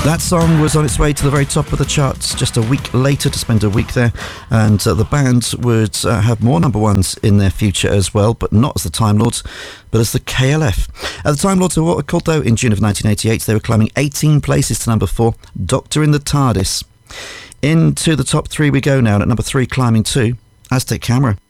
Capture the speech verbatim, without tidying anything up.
That song was on its way to the very top of the charts just a week later, to spend a week there, and uh, the band would uh, have more number ones in their future as well, but not as the Time Lords, but as the K L F. Uh, the Time Lords were what were called, though, in June of nineteen eighty-eight. They were climbing eighteen places to number four, Doctor in the TARDIS. Into the top three we go now, and at number three, climbing two, Aztec Camera.